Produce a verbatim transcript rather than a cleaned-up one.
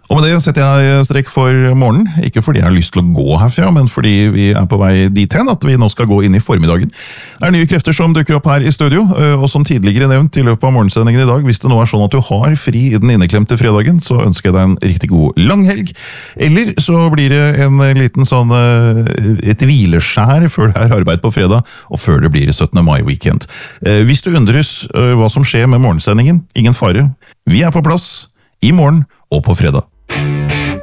Og med det setter jeg strekk for morgenen, ikke fordi jeg har lyst til å gå herfra, men fordi vi er på vei dit hen at vi nå skal gå inn i formiddagen. Det er nye krefter som dukker opp her i studio, og som tidligere nevnt i løpet av morgensendingen i dag, hvis det nå er sånn at du har fri i den inneklemte fredagen, så ønsker jeg deg en riktig god langhelg. Eller så blir det en liten sånn, et hvileskjær før det er arbeid på fredag, og før det blir syttende mai-weekend. Hvis du undres hva som skjer med morgensendingen, ingen fare. Vi er på plass i morgen og på fredag.